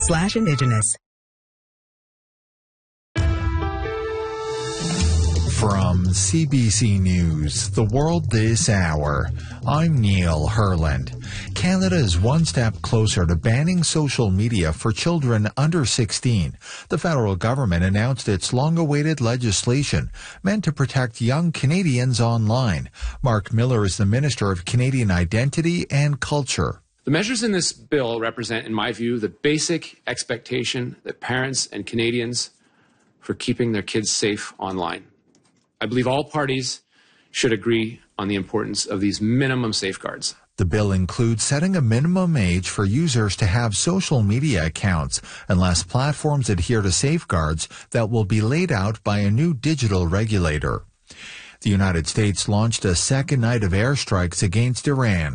/Indigenous. From CBC News, The World This Hour, I'm Neil Herland. Canada is one step closer to banning social media for children under 16. The federal government announced its long-awaited legislation meant to protect young Canadians online. Mark Miller is the Minister of Canadian Identity and Culture. The measures in this bill represent, in my view, the basic expectation that parents and Canadians for keeping their kids safe online. I believe all parties should agree on the importance of these minimum safeguards. The bill includes setting a minimum age for users to have social media accounts unless platforms adhere to safeguards that will be laid out by a new digital regulator. The United States launched a second night of airstrikes against Iran.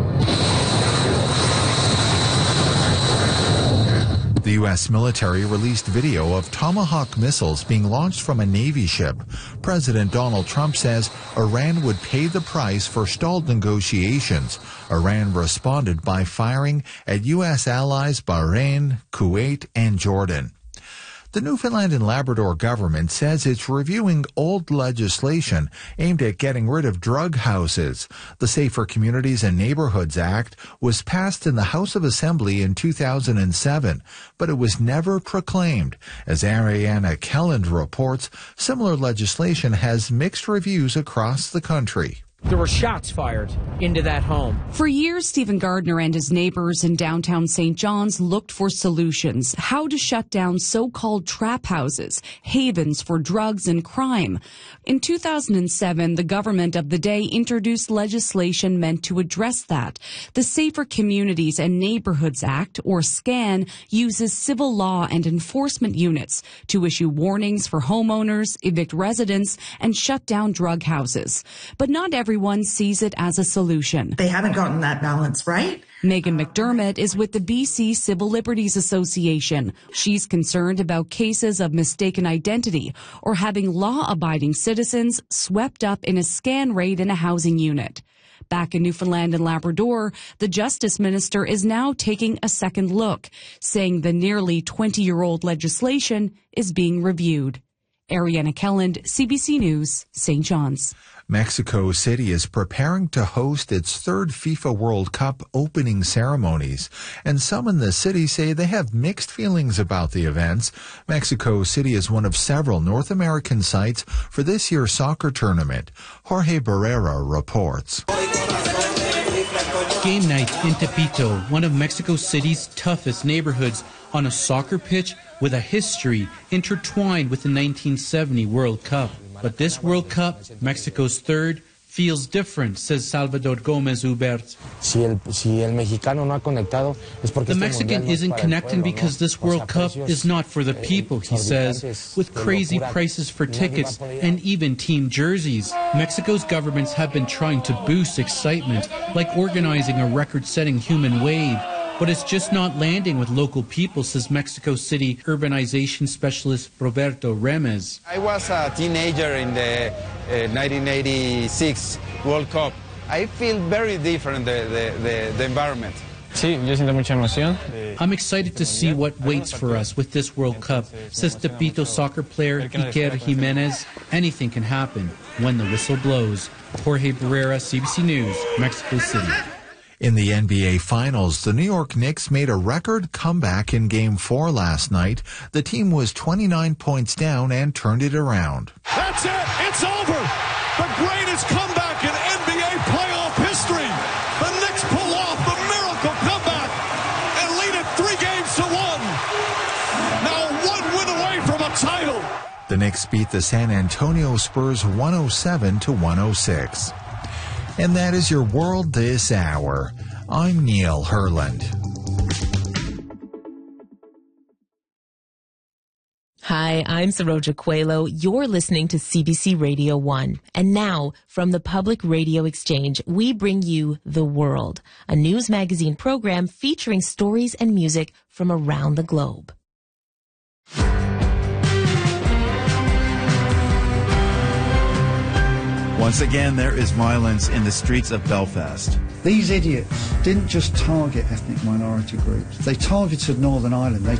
The U.S. military released video of Tomahawk missiles being launched from a Navy ship. President Donald Trump says Iran would pay the price for stalled negotiations. Iran responded by firing at U.S. allies Bahrain, Kuwait, and Jordan. The Newfoundland and Labrador government says it's reviewing old legislation aimed at getting rid of drug houses. The Safer Communities and Neighborhoods Act was passed in the House of Assembly in 2007, but it was never proclaimed. As Ariana Kelland reports, similar legislation has mixed reviews across the country. There were shots fired into that home. For years, Stephen Gardner and his neighbors in downtown St. John's looked for solutions, how to shut down so-called trap houses, havens for drugs and crime. In 2007, the government of the day introduced legislation meant to address that. The Safer Communities and Neighborhoods Act, or SCAN, uses civil law and enforcement units to issue warnings for homeowners, evict residents, and shut down drug houses. But not everyone sees it as a solution. They haven't gotten that balance right. Megan McDermott is with the BC Civil Liberties Association. She's concerned about cases of mistaken identity or having law-abiding citizens swept up in a scan raid in a housing unit. Back in Newfoundland and Labrador, the Justice Minister is now taking a second look, saying the nearly 20-year-old legislation is being reviewed. Ariana Kelland, CBC News, St. John's. Mexico City is preparing to host its third FIFA World Cup opening ceremonies, and some in the city say they have mixed feelings about the events. Mexico City is one of several North American sites for this year's soccer tournament. Jorge Barrera reports. Game night in Tepito, one of Mexico City's toughest neighborhoods, on a soccer pitch with a history intertwined with the 1970 World Cup. But this World Cup, Mexico's third, feels different, says Salvador Gomez Hubert. The Mexican isn't connecting because this World Cup is not for the people, he says, with crazy prices for tickets and even team jerseys. Mexico's governments have been trying to boost excitement, like organizing a record-setting human wave. But it's just not landing with local people, says Mexico City urbanization specialist Roberto Remes. I was a teenager in the 1986 World Cup. I feel very different, the environment. I'm excited to see what waits for us with this World Cup, says Tepito soccer player Iker Jimenez. Anything can happen when the whistle blows. Jorge Barrera, CBC News, Mexico City. In the NBA Finals, the New York Knicks made a record comeback in Game 4 last night. The team was 29 points down and turned it around. That's it! It's over! The greatest comeback in NBA playoff history! The Knicks pull off the miracle comeback and lead it 3-1. Now 1 win away from a title! The Knicks beat the San Antonio Spurs 107-106. And that is your World This Hour. I'm Neil Herland. Hi, I'm Saroja Coelho. You're listening to CBC Radio 1. And now, from the Public Radio Exchange, we bring you The World, a news magazine program featuring stories and music from around the globe. Once again, there is violence in the streets of Belfast. These idiots didn't just target ethnic minority groups. They targeted Northern Ireland. They